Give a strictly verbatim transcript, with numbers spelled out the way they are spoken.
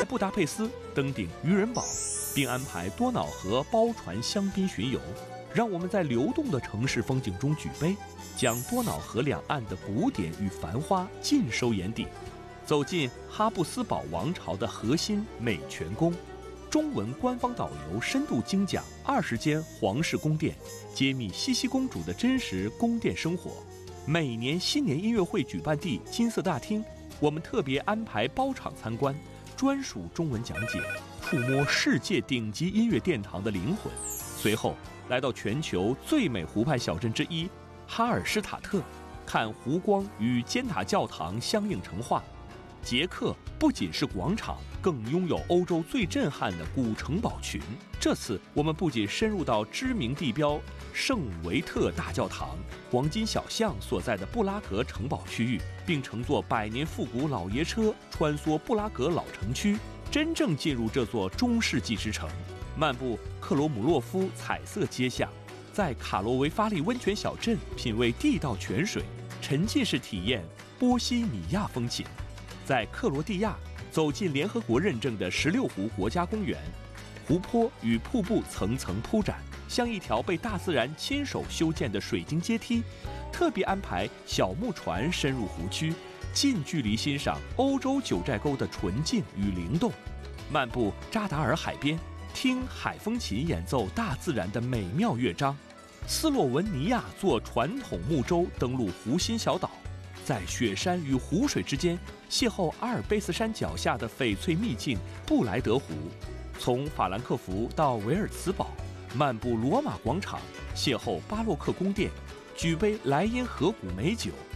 布达佩斯登顶渔人堡，并安排多瑙河包船香槟巡游，让我们在流动的城市风景中举杯，将多瑙河两岸的古典与繁花尽收眼底。走进哈布斯堡王朝的核心美泉宫，中文官方导游深度精讲二十间皇室宫殿，揭秘茜茜公主的真实宫殿生活。每年新年音乐会举办地金色大厅，我们特别安排包场参观，专属中文讲解，触摸世界顶级音乐殿堂的灵魂。随后来到全球最美湖畔小镇之一哈尔施塔特，看湖光与尖塔教堂相映成画。捷克不仅是广场，更拥有欧洲最震撼的古城堡群。这次我们不仅深入到知名地标圣维特大教堂、黄金小巷所在的布拉格城堡区域，并乘坐百年复古老爷车穿梭布拉格老城区，真正进入这座中世纪之城。漫步克罗姆洛夫彩色街巷，在卡罗维发利温泉小镇品味地道泉水，沉浸式体验波西米亚风情。在克罗地亚走进联合国认证的十六湖国家公园，湖泊与瀑布层层铺展，像一条被大自然亲手修建的水晶阶梯。特别安排小木船深入湖区，近距离欣赏欧洲九寨沟的纯净与灵动。漫步扎达尔海边，听海风琴演奏大自然的美妙乐章。斯洛文尼亚坐传统木舟登陆湖心小岛，在雪山与湖水之间邂逅阿尔卑斯山脚下的翡翠秘境布莱德湖。从法兰克福到维尔茨堡，漫步罗马广场，邂逅巴洛克宫殿，举杯莱茵河谷美酒，